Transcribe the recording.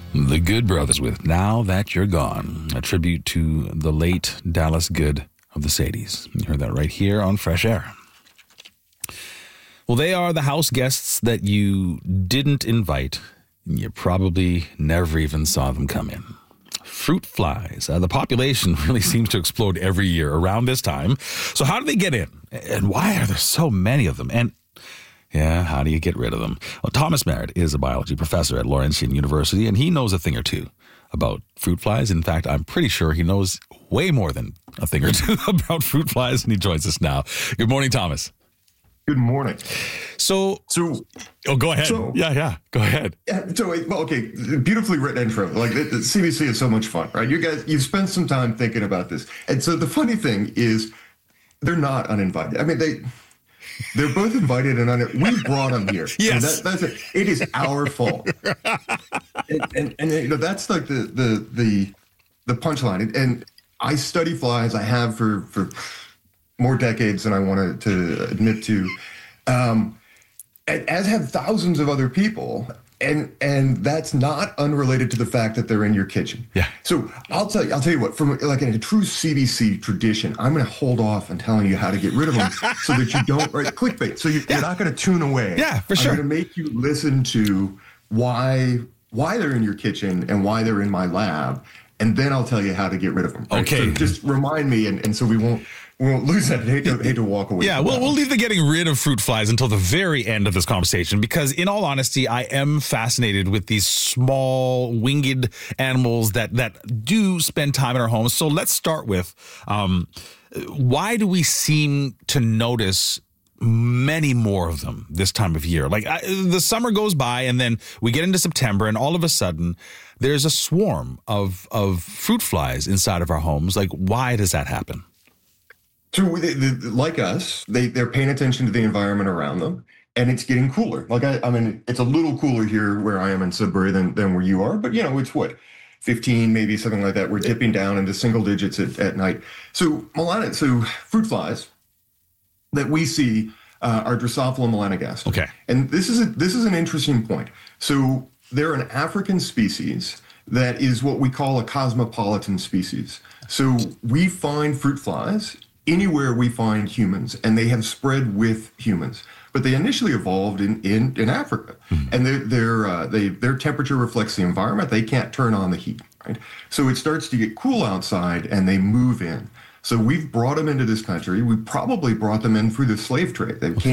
The Good Brothers with Now That You're Gone, a tribute to the late Dallas Good of the Sadies. You heard that right here on Fresh Air. Well, they are the house guests that you didn't invite, and you probably never even saw them come in. Fruit flies. The population really seems to explode every year around this time. So how do they get in? And why are there so many of them? And how do you get rid of them? Well, Thomas Merritt is a biology professor at Laurentian University, and he knows a thing or two about fruit flies. In fact, I'm pretty sure he knows way more than a thing or two about fruit flies, and he joins us now. Good morning, Thomas. Good morning. So go ahead. Go ahead. Okay, beautifully written intro. Like the CBC is so much fun, right? You guys, you've spent some time thinking about this, and so the funny thing is, they're not uninvited. I mean, they're both invited and we brought them here. Yes, that's it. It is our fault, and that's like the punchline. And I study flies. I have for more decades than I wanted to admit to, as have thousands of other people. And that's not unrelated to the fact that they're in your kitchen. Yeah. So I'll tell you what, from like in a true CBC tradition, I'm going to hold off on telling you how to get rid of them so that you don't write clickbait. So you're not going to tune away. Yeah, for sure. I'm going to make you listen to why they're in your kitchen and why they're in my lab, and then I'll tell you how to get rid of them. Right? Okay. So just remind me, and so we won't lose that. Hate to walk away. Yeah, we'll leave the getting rid of fruit flies until the very end of this conversation, because in all honesty, I am fascinated with these small winged animals that do spend time in our homes. So let's start with why do we seem to notice many more of them this time of year? Like the summer goes by and then we get into September and all of a sudden there's a swarm of fruit flies inside of our homes. Like, why does that happen? So, like us, they're paying attention to the environment around them, and it's getting cooler. Like, I mean, it's a little cooler here where I am in Sudbury than where you are, but, it's what, 15, maybe something like that. We're dipping down into single digits at night. So, fruit flies that we see are Drosophila melanogaster. Okay. And this is an interesting point. So, they're an African species that is what we call a cosmopolitan species. So, we find fruit flies anywhere we find humans, and they have spread with humans. But they initially evolved in Africa, and their temperature reflects the environment. They can't turn on the heat, right? So it starts to get cool outside, and they move in. So we've brought them into this country. We probably brought them in through the slave trade. They came